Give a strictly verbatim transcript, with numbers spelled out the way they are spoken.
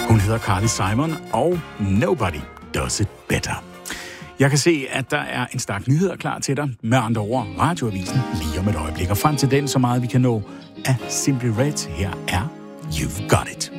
Hun hedder Carly Simon, og Nobody Does It Better. Jeg kan se, at der er en stak nyheder klar til dig. Med andre ord, Radioavisen lige om et øjeblik. Og frem til den, så meget vi kan nå af Simply Red. Her er You've Got It.